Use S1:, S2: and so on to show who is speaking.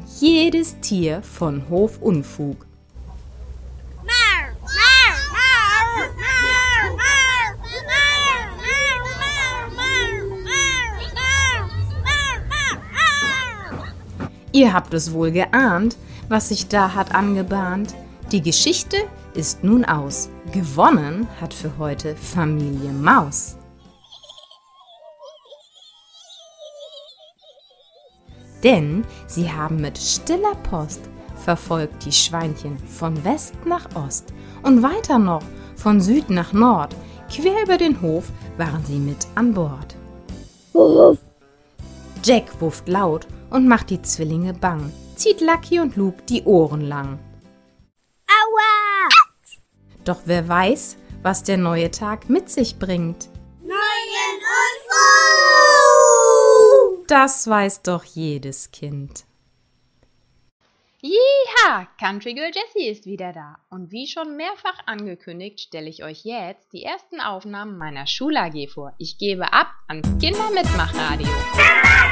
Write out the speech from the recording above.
S1: jedes Tier von Hofunfug. Ihr habt es wohl geahnt, was sich da hat angebahnt. Die Geschichte ist nun aus. Gewonnen hat für heute Familie Maus. Denn sie haben mit stiller Post verfolgt die Schweinchen von West nach Ost und weiter noch von Süd nach Nord. Quer über den Hof waren sie mit an Bord. Jack wufft laut und macht die Zwillinge bang, zieht Lucky und Luke die Ohren lang.
S2: Aua!
S1: Doch wer weiß, was der neue Tag mit sich bringt?
S2: Neuen Unfug!
S1: Das weiß doch jedes Kind.
S3: Jeha! Country Girl Jessie ist wieder da. Und wie schon mehrfach angekündigt, stelle ich euch jetzt die ersten Aufnahmen meiner Schul-AG vor. Ich gebe ab ans Kindermitmachradio.